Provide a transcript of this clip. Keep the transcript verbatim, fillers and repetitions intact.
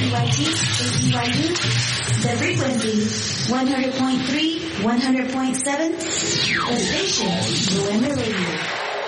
Y T, A C Y U. The frequency, one hundred point three, one hundred point seven. The station, November Radio.